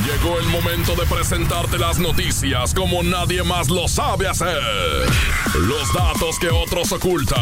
Llegó el momento de presentarte las noticias como nadie más lo sabe hacer. Los datos que otros ocultan